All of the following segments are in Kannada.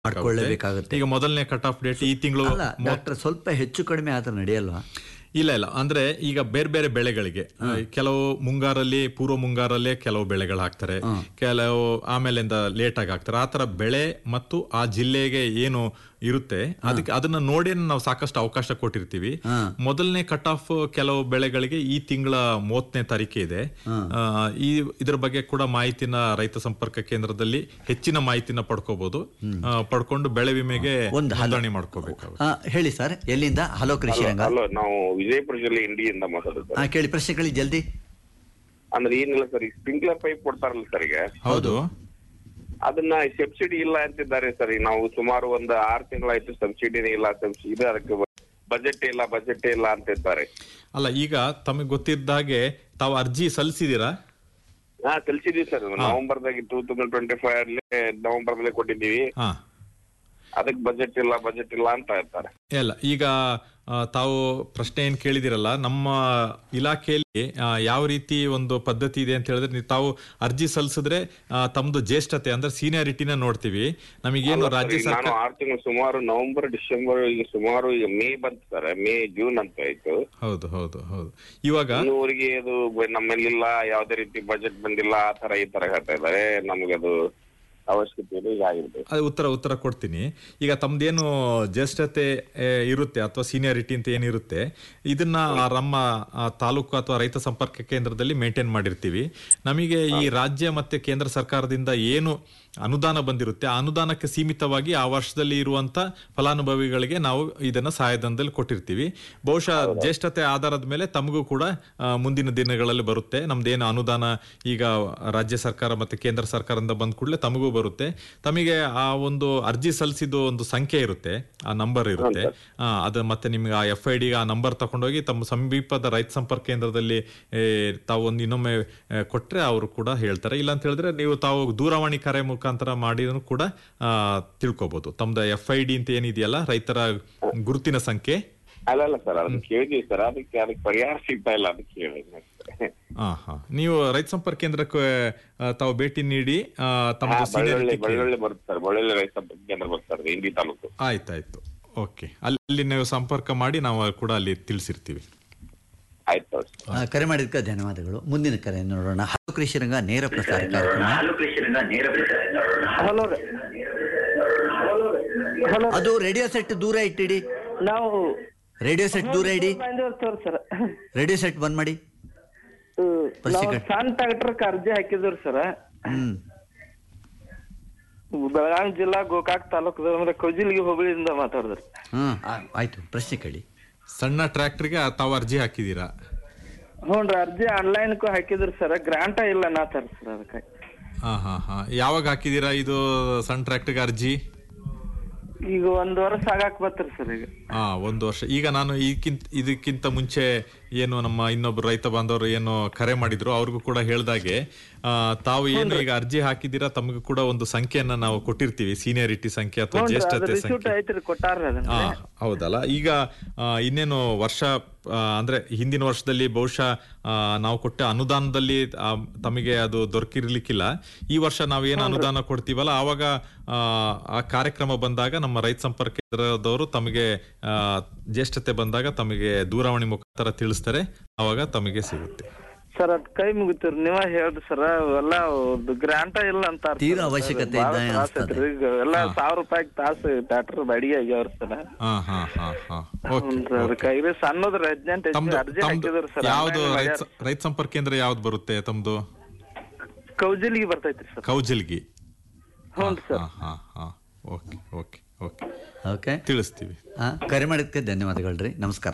ಮಾಡ್ಕೊಳ್ಳೇಬೇಕಾಗುತ್ತೆ. ಈಗ ಮೊದಲನೇ ಕಟ್ ಆಫ್ ಡೇಟ್ ಈ ತಿಂಗಳು. ಅಲ್ಲ ಡಾಕ್ಟರ್, ಸ್ವಲ್ಪ ಹೆಚ್ಚು ಕಡಿಮೆ ಆದ್ರೆ ನಡೆಯಲ್ವಾ? ಇಲ್ಲ, ಅಂದ್ರೆ ಈಗ ಬೇರೆ ಬೇರೆ ಬೆಳೆಗಳಿಗೆ ಕೆಲವು ಮುಂಗಾರಲ್ಲಿ, ಪೂರ್ವ ಮುಂಗಾರಲ್ಲೇ ಕೆಲವು ಬೆಳೆಗಳು ಹಾಕ್ತಾರೆ, ಕೆಲವು ಆಮೇಲಿಂದ ಲೇಟ್ ಆಗಿ ಹಾಕ್ತಾರೆ. ಆತರ ಬೆಳೆ ಮತ್ತು ಆ ಜಿಲ್ಲೆಗೆ ಏನು ಇರುತ್ತೆ ಅದಕ್ಕೆ ಅದನ್ನ ನೋಡಿ ನಾವು ಸಾಕಷ್ಟು ಅವಕಾಶ ಕೊಟ್ಟಿರ್ತೀವಿ. ಮೊದಲನೇ ಕಟ್ ಆಫ್ ಕೆಲವು ಬೆಳೆಗಳಿಗೆ ಈ ತಿಂಗಳ 30ನೇ ತಾರೀಕು ಇದೆ. ಇದ್ರ ಬಗ್ಗೆ ಕೂಡ ಮಾಹಿತಿನ ರೈತ ಸಂಪರ್ಕ ಕೇಂದ್ರದಲ್ಲಿ ಹೆಚ್ಚಿನ ಮಾಹಿತಿನ ಪಡ್ಕೋಬಹುದು. ಪಡ್ಕೊಂಡು ಬೆಳೆ ವಿಮೆಗೆ ನೋಂದಣಿ ಮಾಡ್ಕೋಬೇಕು. ಹೇಳಿ ಸರ್, ಎಲ್ಲಿಂದ? ಹಲೋ ಕೃಷಿ ರಂಗ. ನಾವು ವಿಜಯಪುರ ಜಿಲ್ಲೆ ಇಂಡಿಯಿಂದ ಮಾತಾಡೋದು. ಕೇಳಿ, ಪ್ರಶ್ನೆ ಕೇಳಿ ಜಲ್ದಿ. ಅಂದ್ರೆ ಏನಿಲ್ಲ ಸರ್, ಈಗ ಸ್ಪ್ರಿಂಕ್ಲರ್ ಪೈಪ್ ಕೊಡ್ತಾರಲ್ಲ ಸರ್, ಈಗ ಹೌದು, ಅದನ್ನ ಸಬ್ಸಿಡಿ ಇಲ್ಲ ಅಂತಿದ್ದಾರೆ ಸರ್. ನಾವು ಸುಮಾರು ಒಂದು 6 ತಿಂಗಳಾಯ್ತು ಸಬ್ಸಿಡಿನೇ ಇಲ್ಲ, ಇದು ಅದಕ್ಕೆ ಬಜೆಟ್ ಇಲ್ಲ ಅಂತಿದ್ದಾರೆ. ಅಲ್ಲ, ಈಗ ತಮಗೆ ಗೊತ್ತಿದ್ದ ಹಾಗೆ ತಾವು ಅರ್ಜಿ ಸಲ್ಲಿಸಿದೀರಾ? ಕಲ್ಸಿದೀವಿ ಸರ್, ನವೆಂಬರ್ದಾಗ 2025 ಅಲ್ಲಿ ನವೆಂಬರ್ದಲ್ಲೇ ಕೊಟ್ಟಿದ್ದೀವಿ. ಅದಕ್ಕೆ ಬಜೆಟ್ ಇಲ್ಲ ಅಂತ ಇರ್ತಾರೆ. ಇಲ್ಲ, ಈಗ ತಾವು ಪ್ರಶ್ನೆ ಏನ್ ಕೇಳಿದಿರಲ್ಲ, ನಮ್ಮ ಇಲಾಖೆಯಲ್ಲಿ ಯಾವ ರೀತಿ ಒಂದು ಪದ್ಧತಿ ಇದೆ ಅಂತ ಹೇಳಿದ್ರೆ, ತಾವು ಅರ್ಜಿ ಸಲ್ಲಿಸಿದ್ರೆ ತಮ್ದು ಜ್ಯೇಷ್ಠತೆ ಅಂದ್ರೆ ಸೀನಿಯಾರಿಟಿನ ನೋಡ್ತೀವಿ. ನಮಗೇನು ರಾಜ್ಯ ಸರ್ಕಾರ 6 ತಿಂಗಳು ಸುಮಾರು ನವೆಂಬರ್, ಡಿಸೆಂಬರ್, ಈಗ ಸುಮಾರು ಈಗ ಮೇ ಬಂತು ಸರ್, ಮೇ ಜೂನ್ ಅಂತ ಆಯ್ತು. ಹೌದು. ಇವಾಗ ಇನ್ನೂರಿಗೆ ಅದು ನಮ್ಮಲ್ಲಿಲ್ಲ, ಯಾವ್ದೇ ರೀತಿ ಬಜೆಟ್ ಬಂದಿಲ್ಲ, ಆ ತರ ಈ ತರ ಹೇಳ್ತಾ ಇದ್ದಾರೆ. ನಮ್ಗೆ ಅದು ಅವಶ್ಯಕತೆ ಉತ್ತರ ಕೊಡ್ತೀನಿ. ಈಗ ತಮ್ದೇನು ಜ್ಯೇಷ್ಠತೆ ಇರುತ್ತೆ ಅಥವಾ ಸೀನಿಯಾರಿಟಿ ಅಂತ ಏನಿರುತ್ತೆ, ಇದನ್ನ ನಮ್ಮ ತಾಲೂಕು ಅಥವಾ ರೈತ ಸಂಪರ್ಕ ಕೇಂದ್ರದಲ್ಲಿ ಮೇಂಟೈನ್ ಮಾಡಿರ್ತೀವಿ. ನಮಗೆ ಈ ರಾಜ್ಯ ಮತ್ತೆ ಕೇಂದ್ರ ಸರ್ಕಾರದಿಂದ ಏನು ಅನುದಾನ ಬಂದಿರುತ್ತೆ, ಆ ಅನುದಾನಕ್ಕೆ ಸೀಮಿತವಾಗಿ ಆ ವರ್ಷದಲ್ಲಿ ಇರುವಂತ ಫಲಾನುಭವಿಗಳಿಗೆ ನಾವು ಇದನ್ನ ಸಹಾಯಧನದಲ್ಲಿ ಕೊಟ್ಟಿರ್ತೀವಿ. ಬಹುಶಃ ಜ್ಯೇಷ್ಠತೆ ಆಧಾರದ ಮೇಲೆ ತಮಗೂ ಕೂಡ ಮುಂದಿನ ದಿನಗಳಲ್ಲಿ ಬರುತ್ತೆ. ನಮ್ದೇನು ಅನುದಾನ ಈಗ ರಾಜ್ಯ ಸರ್ಕಾರ ಮತ್ತೆ ಕೇಂದ್ರ ಸರ್ಕಾರದಿಂದ ಬಂದ ಕೂಡಲೇ ತಮಗೂ ಬರುತ್ತೆ. ತಮಗೆ ಆ ಒಂದು ಅರ್ಜಿ ಸಲ್ಲಿಸಿದ ಒಂದು ಸಂಖ್ಯೆ ಇರುತ್ತೆ, ಆ ನಂಬರ್ ಇರುತ್ತೆ. ಅದು ಮತ್ತೆ ನಿಮ್ಗೆ ಆ FID ಆ ನಂಬರ್ ತಗೊಂಡೋಗಿ ತಮ್ಮ ಸಮೀಪದ ರೈತ ಸಂಪರ್ಕ ಕೇಂದ್ರದಲ್ಲಿ ತಾವು ಒಂದು ಇನ್ನೊಮ್ಮೆ ಕೊಟ್ರೆ ಅವರು ಕೂಡ ಹೇಳ್ತಾರೆ. ಇಲ್ಲ ಅಂತ ಹೇಳಿದ್ರೆ ನೀವು ತಾವು ದೂರವಾಣಿ ಕರೆ ಮುಖಾಂತರ ಮಾಡಿದ್ರು ಕೂಡ ತಿಳ್ಕೊಬಹುದು. ತಮ್ದು FID ಅಂತ ಏನಿದೆಯಲ್ಲ, ರೈತರ ಗುರುತಿನ ಸಂಖ್ಯೆ. ಅಲ್ಲ ಸರ್, ಅದನ್ನ ಕೇಳಿದೀವಿ ಸರ್, ಅದಕ್ಕೆ ಪರಿಹಾರ ಸಿಗ್ತಾ ಇಲ್ಲ, ಅದಕ್ಕೆ ಕೇಳಿದ್ವಿ. ನೀವು ರೈತ ಸಂಪರ್ಕ ಕೇಂದ್ರಕ್ಕೆ ತಾವು ಭೇಟಿ ನೀಡಿ ಬಳ್ಳೊಳ್ಳಿ ಬರುತ್ತೆ ಸರ್, ಬಳ್ಳೊಳ್ಳಿ ರೈತ ಸಂಪರ್ಕ ಕೇಂದ್ರ ಬರ್ತಾರೆ, ಇಂಡಿ ತಾಲೂಕು. ಆಯ್ತಾಯ್ತು, ಓಕೆ. ಅಲ್ಲಿ ನೀವು ಸಂಪರ್ಕ ಮಾಡಿ ನಾವು ಕೂಡ ಅಲ್ಲಿ ತಿಳಿಸಿರ್ತೀವಿ. ಕರೆ ಮಾಡಿದ್ದಕ್ಕೆ ಧನ್ಯವಾದಗಳು. ಮುಂದಿನ ಕರೆ ನೋಡೋಣ. ಹಲೋ ಕೃಷಿ ರಂಗ ನೇರ ಪ್ರಸಾರ ಕಾರ್ಯಕ್ರಮ. ಅದು ರೇಡಿಯೋ ಸೆಟ್ ದೂರ ಇಟ್ಟಿಡಿ. ನಾವು ರೇಡಿಯೋ ಸೆಟ್ ದೂರ ಇಡಿ. ರೇಡಿಯೋ ಸೆಟ್ ಬಂದ್ ಮಾಡಿ. ಸಣ್ಣ ಟ್ರ್ಯಾಕ್ಟರ್ ಅರ್ಜಿ ಹಾಕಿದ್ರು ಸರ್. ಬೆಳಗಾವಿ ಜಿಲ್ಲಾ ಗೋಕಾಕ್ ತಾಲೂಕು ಕೌಜಿಲ್ಗಿ ಹೋಬಳಿಯಿಂದ ಮಾತಾಡಿದ್ರು. ಆಯ್ತು, ಪ್ರಶ್ನೆ ಕೇಳಿ. ಸಣ್ಣ ಟ್ರ್ಯಾಕ್ಟರ್ಗೆ ತಾವು ಅರ್ಜಿ ಹಾಕಿದೀರಾ? ಹ್ಞೂನ್ರಿ, ಅರ್ಜಿ ಆನ್ಲೈನ್ ಹಾಕಿದ್ರು ಸರ್, ಗ್ರಾಂಟ ಇಲ್ಲ ನಾತಾರ ಸರ್. ಅದಕ್ಕೆ ಯಾವಾಗ ಹಾಕಿದೀರಾ ಇದು ಸಣ್ಣ ಟ್ರ್ಯಾಕ್ಟರ್ಗೆ ಅರ್ಜಿ? ಈಗ 1 ವರ್ಷ ಆಗಾಕ್ ಬತ್ರಿ ಸರ್. ಈಗ 1 ವರ್ಷ. ಈಗ ನಾನು ಇದಕ್ಕಿಂತ ಮುಂಚೆ ಏನು ನಮ್ಮ ಇನ್ನೊಬ್ರು ರೈತ ಬಾಂಧವರು ಏನು ಕರೆ ಮಾಡಿದ್ರು ಅವ್ರಿಗೂ ಕೂಡ ಹೇಳ್ದಾಗೆ, ತಾವು ಏನು ಈಗ ಅರ್ಜಿ ಹಾಕಿದ್ದೀರಾ, ತಮಗೂ ಕೂಡ ಒಂದು ಸಂಖ್ಯೆಯನ್ನ ನಾವು ಕೊಟ್ಟಿರ್ತೀವಿ, ಸೀನಿಯಾರಿಟಿ ಸಂಖ್ಯೆ ಅಥವಾ ಜ್ಯೇಷ್ಠತೆ ಸಂಖ್ಯೆ. ಹೌದಲ್ಲ. ಈಗ ಇನ್ನೇನು ವರ್ಷ ಅಂದ್ರೆ ಹಿಂದಿನ ವರ್ಷದಲ್ಲಿ ಬಹುಶಃ ನಾವು ಕೊಟ್ಟ ಅನುದಾನದಲ್ಲಿ ತಮಗೆ ಅದು ದೊರಕಿರ್ಲಿಕ್ಕಿಲ್ಲ. ಈ ವರ್ಷ ನಾವೇನು ಅನುದಾನ ಕೊಡ್ತೀವಲ್ಲ, ಆವಾಗ ಆ ಕಾರ್ಯಕ್ರಮ ಬಂದಾಗ ನಮ್ಮ ರೈತ ಸಂಪರ್ಕ ಕೇಂದ್ರದವರು ತಮಗೆ ಜ್ಯೇಷ್ಠತೆ ಬಂದಾಗ ತಮಗೆ ದೂರವಾಣಿ ಮುಖಾಂತರ ತಿಳಿಸ್ತಾರೆ, ಅವಾಗ ತಮಗೆ ಸಿಗುತ್ತೆ ಸರ್. ಅದ್ ಕೈ ಮುಗಿತೀರಿ ನೀವ ಹೇಳ್ರಿ ಸರ್. ಎಲ್ಲ ಗ್ರಾಂಟ ಇಲ್ಲ ಅಂತ ತೀರಾ ಅವಶ್ಯಕತೆ ಎಲ್ಲ 1000 ರೂಪಾಯಿ ತಾಸು ಟ್ರ್ಯಾಕ್ಟರ್ ಬಾಡಿಗೆ ಆಗ್ಯಾವ್ರ ಸರ್. ಅದಕ್ಕೆ ಸಣ್ಣದ್ರ ಅರ್ಜಿ ಹಾಕಿದ್ರು ಸರ್. ಯಾವ್ದು ರೈತ ಸಂಪರ್ಕ ಕೇಂದ್ರ ಯಾವ್ದು ಬರುತ್ತೆ ತಮ್ದು? ಕೌಜಿಲ್ಗಿ ಬರ್ತೈತ್ರಿ ಸರ್. ಕೌಜಿಲ್ಗಿ. ಹ್ಞೂ ಸರ್. ಓಕೆ, ತಿಳಿಸ್ತೀವಿ. ಕರೆ ಮಾಡಿದ್ದಕ್ಕೆ ಧನ್ಯವಾದಗಳು ರೀ. ನಮಸ್ಕಾರ.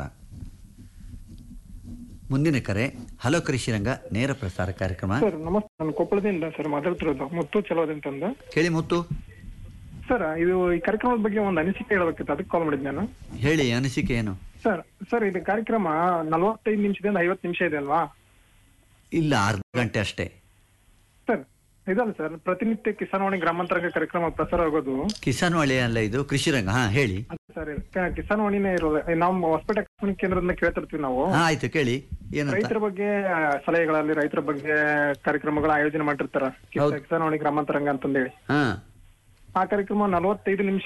ಮುಂದಿನ ಕರೆ. ಹಲೋ ಕೃಷಿ ರಂಗ ನೇರ ಪ್ರಸಾರ ಕಾರ್ಯಕ್ರಮ. ಸರ್ ನಮಸ್ತೆ, ನಾನು ಕೊಪ್ಪಳದಿಂದ ಸರ್ ಮಾತಾಡ್ತಿರೋದು, ಮುತ್ತು ಚಲೋದಂತಂದ. ಕೇಳಿ ಮುತ್ತು. ಸರ್, ಇದು ಈ ಕಾರ್ಯಕ್ರಮದ ಬಗ್ಗೆ ಒಂದು ಅನಿಸಿಕೆ ಹೇಳಬೇಕಿತ್ತು, ಅದಕ್ಕೆ ಕಾಲ್ ಮಾಡಿದ್ದೆ ನಾನು. ಹೇಳಿ, ಅನಿಸಿಕೆ ಏನು? ಸರ್ ಇದು ಕಾರ್ಯಕ್ರಮ 45 ನಿಮಿಷದಿಂದ 50 ನಿಮಿಷ ಇದೆ ಅಲ್ವಾ? ಇಲ್ಲ, ಅರ್ಧ ಗಂಟೆ ಅಷ್ಟೇ ಸರ್. ಇದಲ್ಲ ಸರ್, ಪ್ರತಿನಿತ್ಯ ಕಿಸಾನ್ವಾಣಿ ಗ್ರಾಮಾಂತರ ಕಾರ್ಯಕ್ರಮ ಪ್ರಸಾರ ಆಗೋದು. ಕಿಸಾನ್ವಾಣಿ ಅಲ್ಲ, ಇದು ಕೃಷಿ ರಂಗ. ಹೇಳಿ ಸರ್. ಕಿಸಾನ್ವಾಣಿನೇ ಇರೋದು. ನಾವು ಹೊಸಪೇಟೆ ಕೇಂದ್ರದಿಂದ ಕೇಳ್ತಿರ್ತೀವಿ ನಾವು. ಆಯ್ತು, ಕೇಳಿ. ರೈತರ ಬಗ್ಗೆ ಸಲಹೆಗಳಲ್ಲಿ ರೈತರ ಬಗ್ಗೆ ಕಾರ್ಯಕ್ರಮಗಳ ಆಯೋಜನೆ ಮಾಡಿರ್ತಾರ, ಕಿಸಾನ್ವಾಣಿ ಗ್ರಾಮಾಂತರಂಗ ಅಂತಂದೇಳಿ. ಆ ಕಾರ್ಯಕ್ರಮ 45 ನಿಮಿಷ